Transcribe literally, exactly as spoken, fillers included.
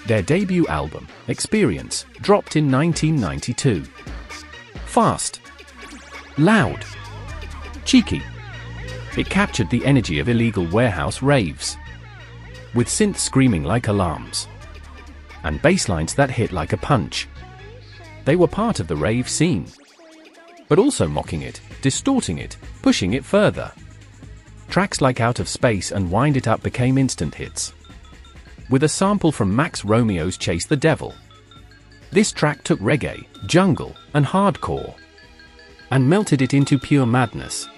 Their debut album, Experience, dropped in nineteen ninety-two. Fast. Loud. Cheeky. It captured the energy of illegal warehouse raves, with synths screaming like alarms, and bass lines that hit like a punch. They were part of the rave scene, but also mocking it, distorting it, pushing it further. Tracks like Out of Space and Wind It Up became instant hits, with a sample from Max Romeo's Chase the Devil. This track took reggae, jungle, and hardcore, and melted it into pure madness.